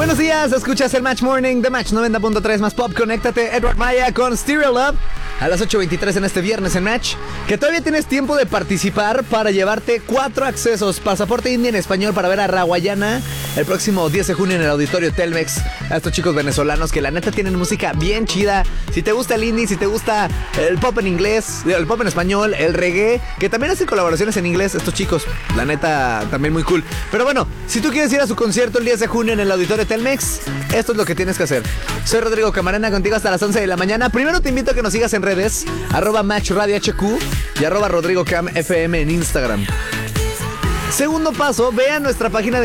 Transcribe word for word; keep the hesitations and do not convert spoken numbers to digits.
Buenos días, escuchas el Match Morning de Match noventa punto tres más Pop. Conéctate, Edward Maya con Stereo Love a las ocho veintitrés en este viernes en Match. Que todavía tienes tiempo de participar para llevarte cuatro accesos. Pasaporte India en español para ver a Rawayana el próximo diez de junio en el Auditorio Telmex. A estos chicos venezolanos que la neta tienen música bien chida. Si te gusta el indie, si te gusta el pop en inglés, el pop en español, el reggae, que también hacen colaboraciones en inglés, estos chicos, la neta también muy cool. Pero bueno, si tú quieres ir a su concierto el diez de junio en el Auditorio Telmex, esto es lo que tienes que hacer. Soy Rodrigo Camarena, contigo hasta las once de la mañana. Primero te invito a que nos sigas en redes, arroba Match Radio H Q y arroba Rodrigo Cam F M en Instagram. Segundo paso, ve a nuestra página de